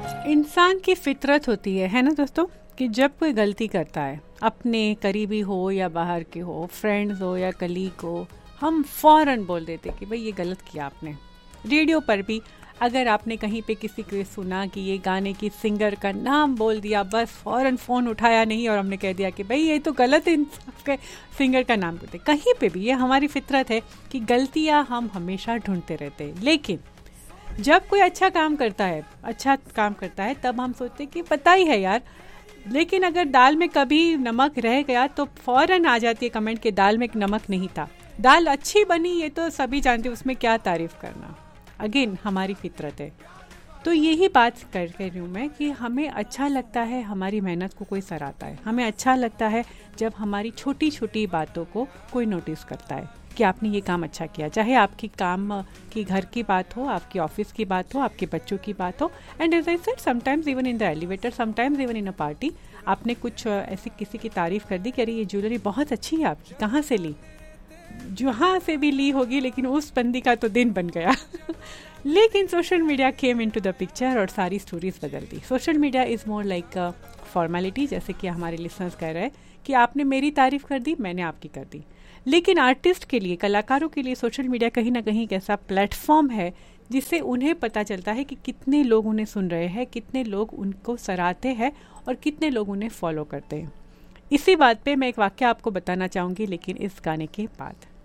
इंसान की फितरत होती है ना दोस्तों, कि जब कोई गलती करता है, अपने करीबी हो या बाहर के हो, फ्रेंड्स हो या कलीग हो, हम फ़ौरन बोल देते कि भाई ये गलत किया आपने। रेडियो पर भी अगर आपने कहीं पे किसी को सुना कि ये गाने की सिंगर का नाम बोल दिया, बस फ़ौरन फ़ोन उठाया नहीं और हमने कह दिया कि भाई ये तो गलत सिंगर का नाम बोलते। कहीं पे भी ये हमारी फितरत है कि गलतियाँ हम हमेशा ढूंढते रहते हैं। लेकिन जब कोई अच्छा काम करता है तब हम सोचते हैं कि पता ही है यार। लेकिन अगर दाल में कभी नमक रह गया तो फौरन आ जाती है कमेंट कि दाल में नमक नहीं था, दाल अच्छी बनी ये तो सभी जानते, उसमें क्या तारीफ करना। अगेन हमारी फितरत है। तो यही बात कर रही हूँ मैं कि हमें अच्छा लगता है हमारी मेहनत को कोई सराहता है, हमें अच्छा लगता है जब हमारी छोटी छोटी बातों को कोई नोटिस करता है कि आपने ये काम अच्छा किया, चाहे आपकी काम की घर की बात हो, आपकी ऑफिस की बात हो, आपके बच्चों की बात हो। And as I said, sometimes even in the elevator, sometimes even in a party, आपने कुछ ऐसी किसी की तारीफ कर दी कि अरे ये ज्वेलरी बहुत अच्छी है आपकी, कहाँ से ली? जहाँ से भी ली होगी, लेकिन उस बंदी का तो दिन बन गया। लेकिन social media came into the picture और सारी स्टोरीज बदल दी। Social media is more like formality, जैसे कि हमारे लिसनर्स कह रहे हैं कि आपने मेरी तारीफ कर दी, मैंने आपकी कर दी। लेकिन आर्टिस्ट के लिए, कलाकारों के लिए सोशल मीडिया कहीं ना कहीं एक ऐसा प्लेटफॉर्म है जिससे उन्हें पता चलता है कि कितने लोग उन्हें सुन रहे हैं, कितने लोग उनको सराहते हैं और कितने लोग उन्हें फॉलो करते हैं। इसी बात पे मैं एक वाक्य आपको बताना चाहूँगी, लेकिन इस गाने के बाद।